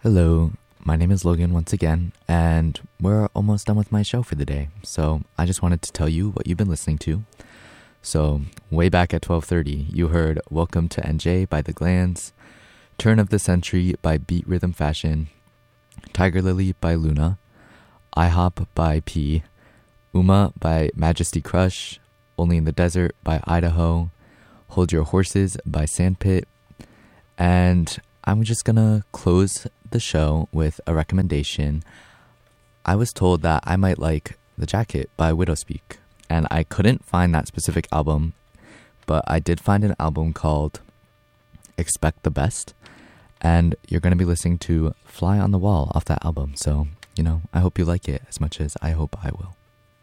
Hello, my name is Logan once again, and we're almost done with my show for the day. So I just wanted to tell you what you've been listening to. So way back at 12:30, you heard Welcome to NJ by The Glands, Turn of the Century by Beat Rhythm Fashion, Tiger Lily by Luna, IHOP by P, Uma by Majesty Crush, Only in the Desert by Idaho, Hold Your Horses by Sandpit, and I'm just gonna close the show with a recommendation. I was told that I might like The Jacket by Widowspeak, and I couldn't find that specific album, but I did find an album called Expect the Best, and you're gonna be listening to Fly on the Wall off that album. So, I hope you like it as much as I hope I will.